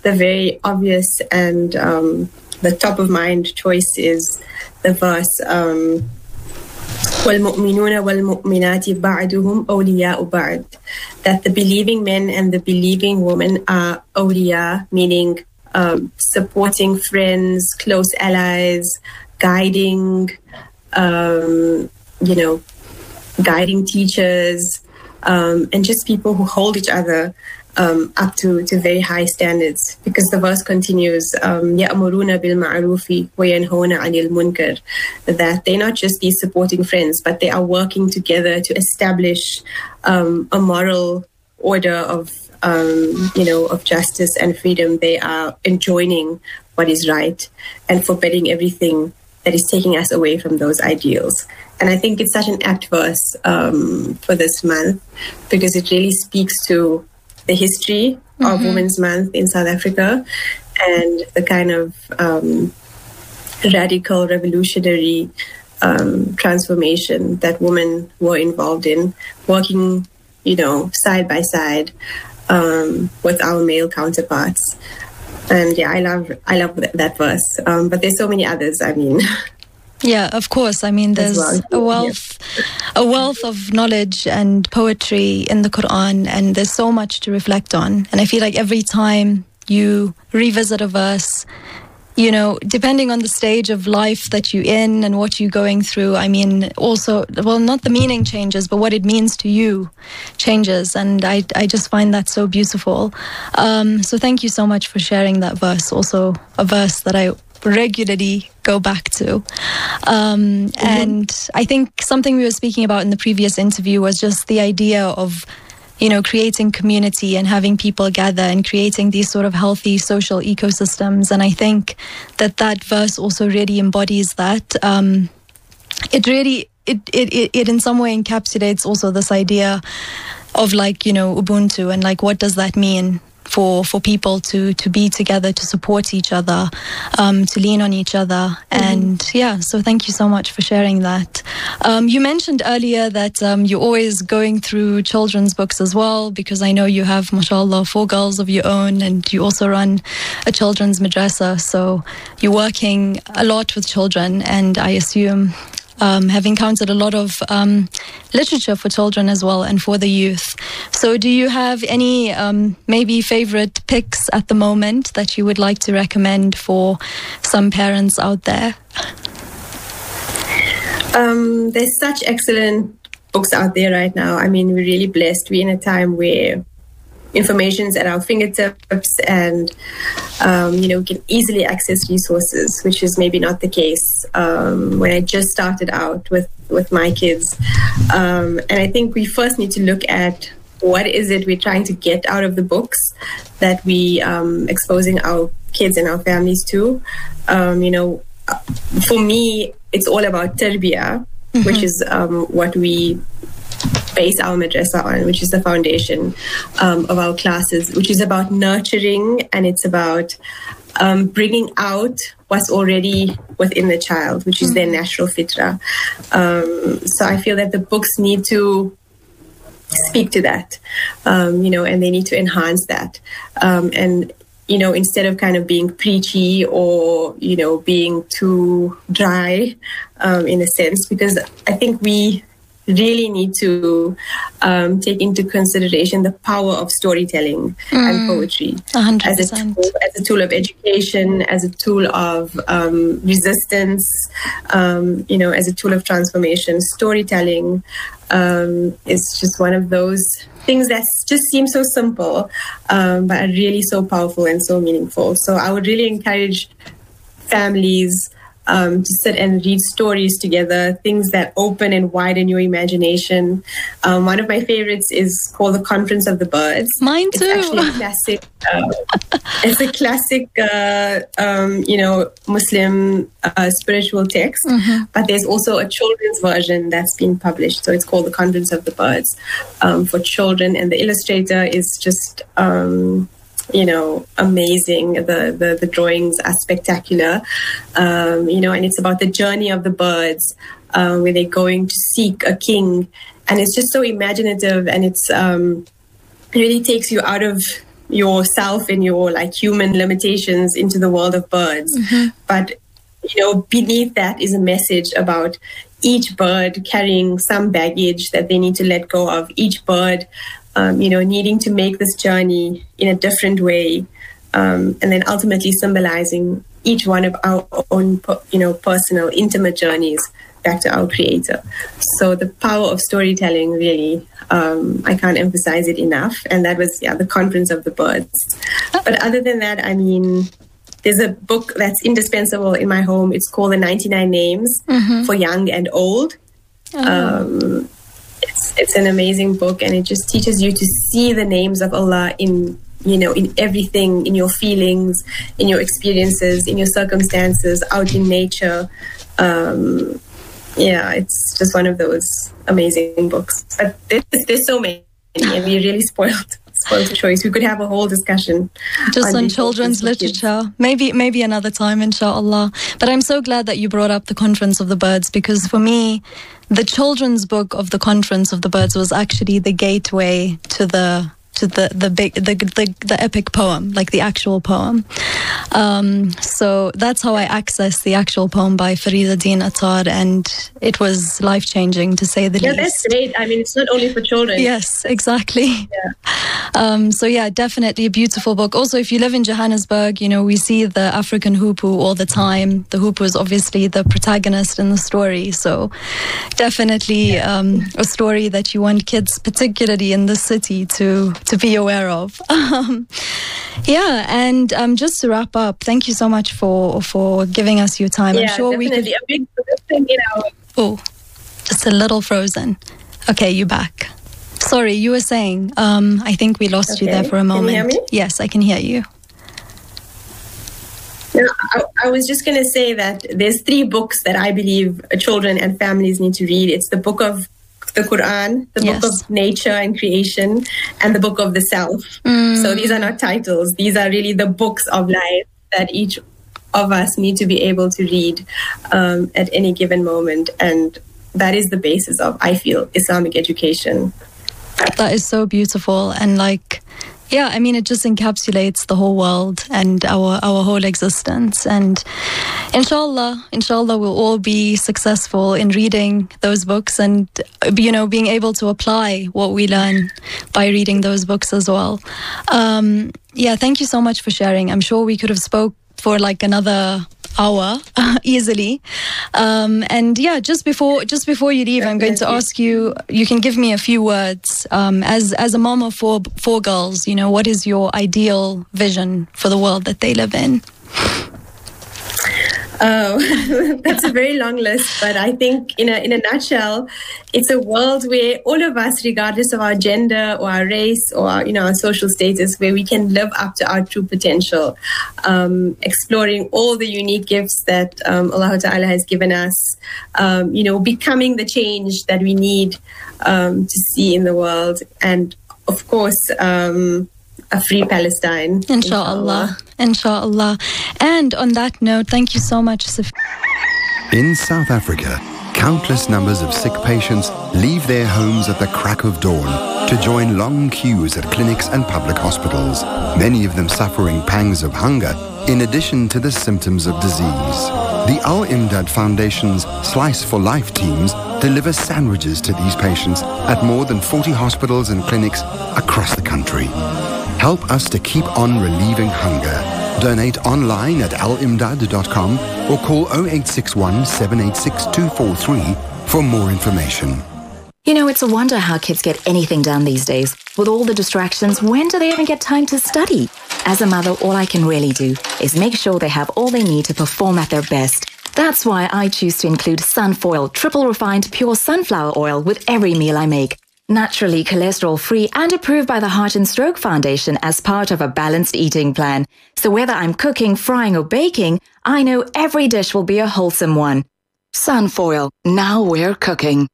the very obvious and the top of mind choice is the verse وَالْمُؤْمِنُونَ وَالْمُؤْمِنَاتِ بَعْدُهُمْ أَوْلِيَاءُ بَعْدٍ, that the believing men and the believing women are awliya, meaning supporting friends, close allies, guiding, guiding teachers, and just people who hold each other up to very high standards. Because the verse continues, يَأْمُرُونَ بِالْمَعْرُوفِ وَيَنْهَوْنَ عَنِ الْمُنْكَرِ, that they're not just these supporting friends, but they are working together to establish a moral order of justice and freedom. They are enjoining what is right and forbidding everything that is taking us away from those ideals. And I think it's such an apt verse for this month, because it really speaks to the history of Women's Month in South Africa and the kind of radical, revolutionary transformation that women were involved in, working, side by side with our male counterparts. And yeah, I love that verse. But there's so many others. I mean, yeah, of course. I mean, there's a wealth of knowledge and poetry in the Quran, and there's so much to reflect on. And I feel like every time you revisit a verse, depending on the stage of life that you're in and what you're going through, I mean, also, well, not the meaning changes, but what it means to you changes. And I just find that so beautiful. So thank you so much for sharing that verse. Also a verse that I regularly go back to. And I think something we were speaking about in the previous interview was just the idea of creating community and having people gather and creating these sort of healthy social ecosystems. And I think that verse also really embodies that. It in some way encapsulates also this idea of Ubuntu, and what does that mean for people to be together, to support each other, to lean on each other. And so thank you so much for sharing that. You mentioned earlier that you're always going through children's books as well, because I know you have, mashallah, 4 girls of your own, and you also run a children's madrasa. So you're working a lot with children, and I assume have encountered a lot of literature for children as well and for the youth. So do you have any maybe favorite picks at the moment that you would like to recommend for some parents out there? There's such excellent books out there right now. I mean, we're really blessed. We're in a time where information's at our fingertips, and we can easily access resources, which is maybe not the case when I just started out with my kids. And I think we first need to look at what is it we're trying to get out of the books that we exposing our kids and our families to. For me, it's all about tarbiyah, which is what we base our madrasa on, which is the foundation of our classes, which is about nurturing, and it's about bringing out what's already within the child, which is their natural fitrah. So I feel that the books need to speak to that, and they need to enhance that. And instead of kind of being preachy or, being too dry in a sense, because I think we really need to take into consideration the power of storytelling and poetry 100%. as a tool of education, as a tool of resistance, as a tool of transformation. Storytelling is just one of those things that just seem so simple, but are really so powerful and so meaningful. So I would really encourage families to sit and read stories together, things that open and widen your imagination. One of my favorites is called The Conference of the Birds. Mine too. It's actually a classic. It's a classic, Muslim spiritual text. But there's also a children's version that's been published. So it's called The Conference of the Birds for children, and the illustrator is just amazing. The drawings are spectacular, and it's about the journey of the birds where they're going to seek a king, and it's just so imaginative, and it's really takes you out of yourself and your like human limitations into the world of birds. But, beneath that is a message about each bird carrying some baggage that they need to let go of, each bird, needing to make this journey in a different way, and then ultimately symbolizing each one of our own, personal, intimate journeys back to our Creator. So the power of storytelling, really, I can't emphasize it enough. And that was, the Conference of the Birds. But other than that, I mean, there's a book that's indispensable in my home. It's called The 99 Names for Young and Old. It's an amazing book, and it just teaches you to see the names of Allah in everything, in your feelings, in your experiences, in your circumstances, out in nature. It's just one of those amazing books. But there's so many, and we're really spoiled for choice. We could have a whole discussion just on children's literature. Maybe another time, inshallah. But I'm so glad that you brought up the Conference of the Birds, because for me, the children's book of the Conference of the Birds was actually the gateway to the epic poem, like the actual poem. So that's how I accessed the actual poem by Fariduddin Attar, and it was life-changing, to say the least. Yeah, that's great. I mean, it's not only for children. Yes, exactly. Yeah. Definitely a beautiful book. Also, if you live in Johannesburg, we see the African hoopoe all the time. The hoopoe is obviously the protagonist in the story. So definitely a story that you want kids, particularly in the city, to be aware of. And just to wrap up, thank you so much for giving us your time. I'm sure definitely. We could... A big thing, Oh, just a little frozen. Okay, you're back. Sorry, you were saying, I think we lost you there for a moment. Can you hear me? Yes, I can hear you. No, I was just going to say that there's 3 books that I believe children and families need to read. It's the book of the Quran, the book of nature and creation, and the book of the self. So these are not titles. These are really the books of life that each of us need to be able to read at any given moment. And that is the basis of, I feel, Islamic education. That is so beautiful. And it just encapsulates the whole world and our whole existence. And inshallah, we'll all be successful in reading those books and, being able to apply what we learn by reading those books as well. Thank you so much for sharing. I'm sure we could have spoke for another hour easily. Just before you leave, I'm going to ask you can give me a few words as a mom of four girls, what is your ideal vision for the world that they live in? Oh, that's a very long list, but I think in a nutshell, it's a world where all of us, regardless of our gender or our race or our social status, where we can live up to our true potential, exploring all the unique gifts that Allah Ta'ala has given us, becoming the change that we need to see in the world, and of course, a free Palestine. Inshallah. And on that note, thank you so much, Safiya. In South Africa, countless numbers of sick patients leave their homes at the crack of dawn to join long queues at clinics and public hospitals, many of them suffering pangs of hunger in addition to the symptoms of disease. The Al-Imdad Foundation's Slice for Life teams deliver sandwiches to these patients at more than 40 hospitals and clinics across the country. Help us to keep on relieving hunger. Donate online at alimdad.com or call 0861 786 243 for more information. It's a wonder how kids get anything done these days. With all the distractions, when do they even get time to study? As a mother, all I can really do is make sure they have all they need to perform at their best. That's why I choose to include Sunfoil triple refined pure sunflower oil with every meal I make. Naturally cholesterol-free and approved by the Heart and Stroke Foundation as part of a balanced eating plan. So whether I'm cooking, frying or baking, I know every dish will be a wholesome one. Sunfoil, now we're cooking.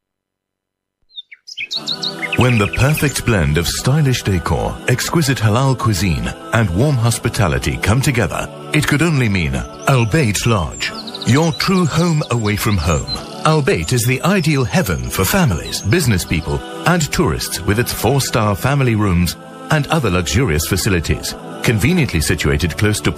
When the perfect blend of stylish decor, exquisite halal cuisine and warm hospitality come together, it could only mean Al Bayt Lodge, your true home away from home. Al Bayt is the ideal heaven for families, business people and tourists with its 4-star family rooms, and other luxurious facilities. Conveniently situated close to